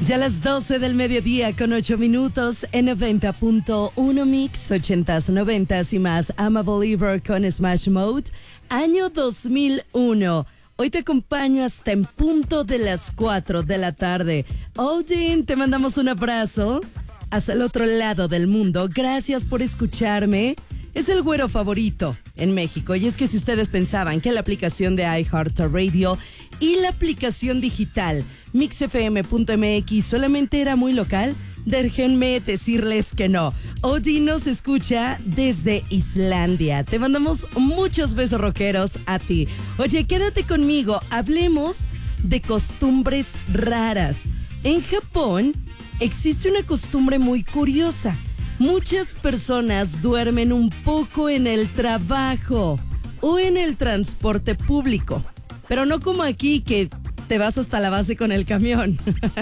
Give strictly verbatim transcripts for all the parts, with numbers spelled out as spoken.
Ya las doce del mediodía con ocho minutos en noventa punto uno Mix, ochentas, noventas y más. I'm a Believer con Smash Mouth, año dos mil uno. Hoy te acompaño hasta en punto de las cuatro de la tarde. Odin, te mandamos un abrazo hasta el otro lado del mundo. Gracias por escucharme. Es el güero favorito en México. Y es que si ustedes pensaban que la aplicación de iHeartRadio y la aplicación digital mix f m punto m x solamente era muy local, déjenme decirles que no. Odin nos escucha desde Islandia. Te mandamos muchos besos rockeros a ti. Oye, quédate conmigo. Hablemos de costumbres raras. En Japón existe una costumbre muy curiosa. Muchas personas duermen un poco en el trabajo o en el transporte público, pero no como aquí que te vas hasta la base con el camión.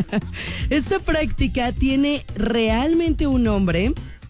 Esta práctica tiene realmente un nombre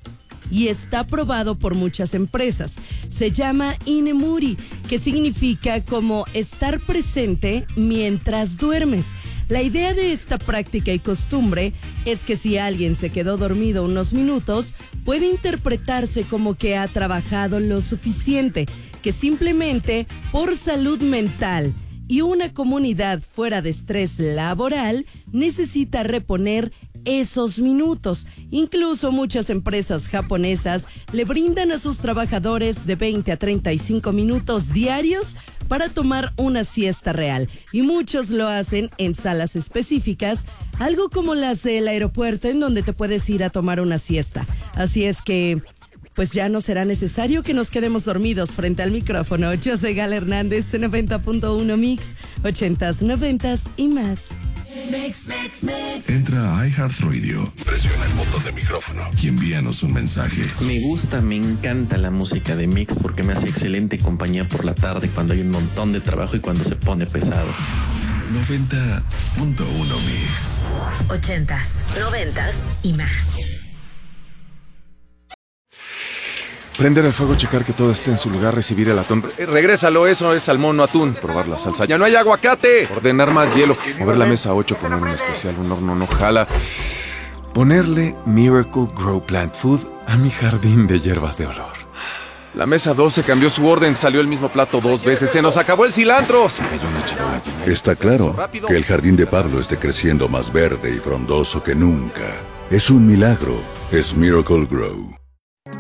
y está aprobado por muchas empresas. Se llama inemuri, que significa como estar presente mientras duermes. La idea de esta práctica y costumbre es que si alguien se quedó dormido unos minutos, puede interpretarse como que ha trabajado lo suficiente, que simplemente por salud mental y una comunidad fuera de estrés laboral necesita reponer esos minutos. Incluso muchas empresas japonesas le brindan a sus trabajadores de veinte a treinta y cinco minutos diarios para tomar una siesta real. Y muchos lo hacen en salas específicas, algo como las del aeropuerto, en donde te puedes ir a tomar una siesta. Así es que pues ya no será necesario que nos quedemos dormidos frente al micrófono. Yo soy Gal Hernández, noventa punto uno Mix, ochentas, noventas y más. Mix, mix, mix. Entra a iHeartRadio, presiona el botón de micrófono y envíanos un mensaje. Me gusta, me encanta la música de Mix porque me hace excelente compañía por la tarde cuando hay un montón de trabajo y cuando se pone pesado. noventa punto uno Mix. Ochentas, noventas y más. Prender el fuego, checar que todo esté en su lugar, recibir el atún. Eh, regrésalo, eso es salmón, no atún. Probar la salsa. ¡Ya no hay aguacate! Ordenar más hielo. Mover la mesa ocho, poner un especial, un horno no jala. Ponerle Miracle Grow Plant Food a mi jardín de hierbas de olor. La mesa doce cambió su orden, salió el mismo plato dos veces. ¡Se nos acabó el cilantro! Se cayó una charola llena. Está claro que el jardín de Pablo esté creciendo más verde y frondoso que nunca. Es un milagro. Es Miracle Grow.